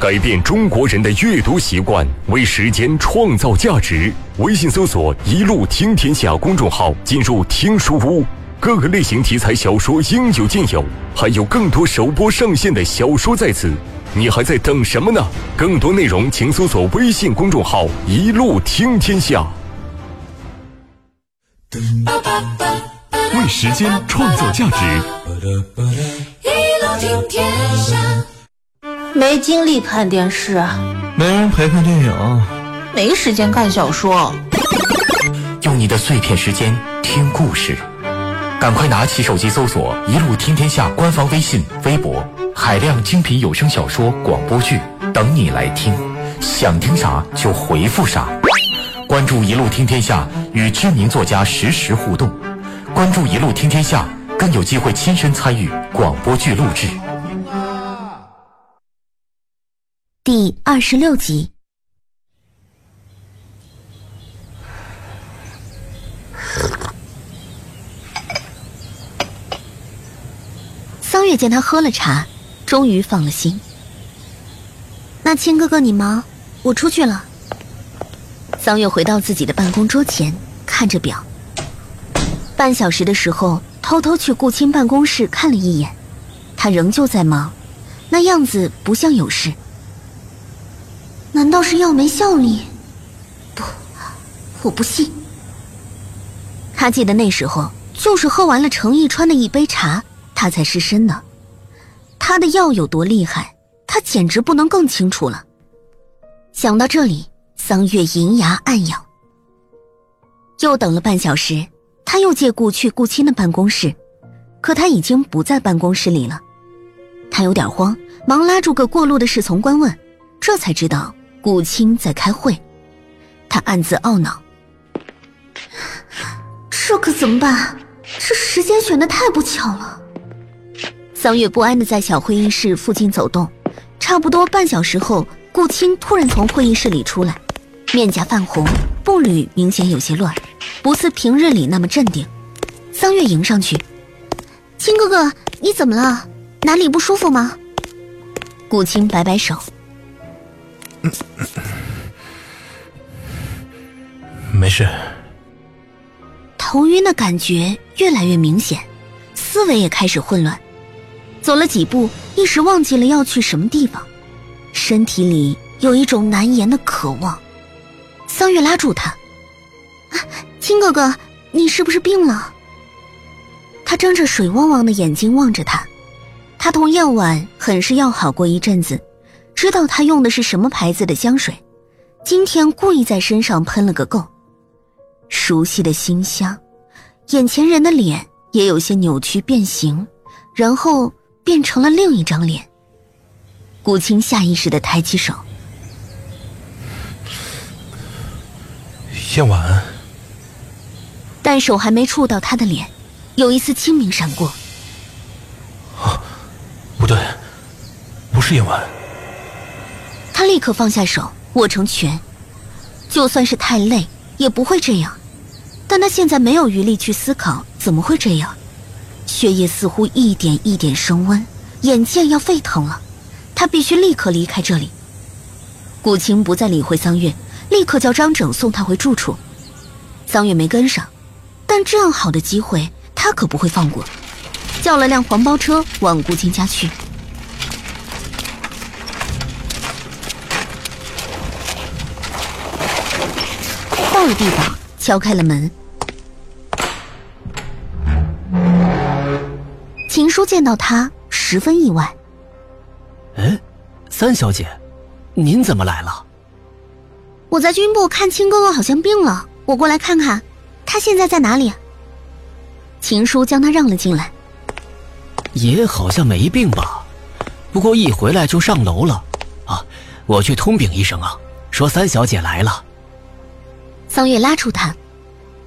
改变中国人的阅读习惯，为时间创造价值。微信搜索“一路听天下”公众号，进入听书屋，各个类型题材小说应有尽有，还有更多首播上线的小说在此，你还在等什么呢？更多内容请搜索微信公众号“一路听天下”。为时间创造价值， 一路听天下。 没精力看电视， 没人陪看电影， 没时间看小说。 用你的碎片时间听故事，赶快拿起手机搜索“一路听天下”官方微信、微博，海量精品有声小说、广播剧等你来听，想听啥就回复啥。关注“一路听天下”，与知名作家实时互动。关注“一路听天下”，更有机会亲身参与广播剧录制。 第26集。桑月见他喝了茶，终于放了心。那青哥哥你忙，我出去了。桑月回到自己的办公桌前，看着表，半小时的时候偷偷去顾青办公室看了一眼，他仍旧在忙，那样子不像有事。难道是药没效力？不，我不信。他记得那时候就是喝完了程逸川的一杯茶，他才失身的。他的药有多厉害，他简直不能更清楚了。想到这里，桑月银牙暗痒。又等了半小时，他又借故去顾青的办公室，可他已经不在办公室里了。他有点慌，忙拉住个过路的侍从官问，这才知道顾青在开会。他暗自懊恼，这可怎么办？这时间选得太不巧了。桑月不安地在小会议室附近走动，差不多半小时后，顾青突然从会议室里出来，面颊泛红，步履明显有些乱，不似平日里那么镇定。桑月迎上去，青哥哥，你怎么了？哪里不舒服吗？顾青摆摆手， 没事。 头晕的感觉越来越明显，思维也开始混乱，走了几步，一时忘记了要去什么地方，身体里有一种难言的渴望。桑月拉住他，青哥哥，你是不是病了？他睁着水汪汪的眼睛望着他，他同燕婉很是要好过一阵子，知道他用的是什么牌子的香水，今天故意在身上喷了个够。熟悉的馨香，眼前人的脸也有些扭曲变形，然后变成了另一张脸。顾青下意识地抬起手， 燕婉。 但手还没触到他的脸，有一丝清明闪过。 不对，不是燕婉。 他立刻放下手，握成拳。就算是太累也不会这样，但他现在没有余力去思考怎么会这样。血液似乎一点一点升温，眼见要沸腾了，他必须立刻离开这里。顾青不再理会桑月，立刻叫张整送他回住处。桑月没跟上，但这样好的机会他可不会放过，叫了辆黄包车往顾青家去。到了地方，敲开了门。秦叔见到他十分意外。 三小姐，您怎么来了？ 我在军部看青哥哥好像病了，我过来看看，他现在在哪里？秦叔将他让了进来。 爷好像没病吧，不过一回来就上楼了。我去通禀一声啊，说三小姐来了。 桑月拉住他，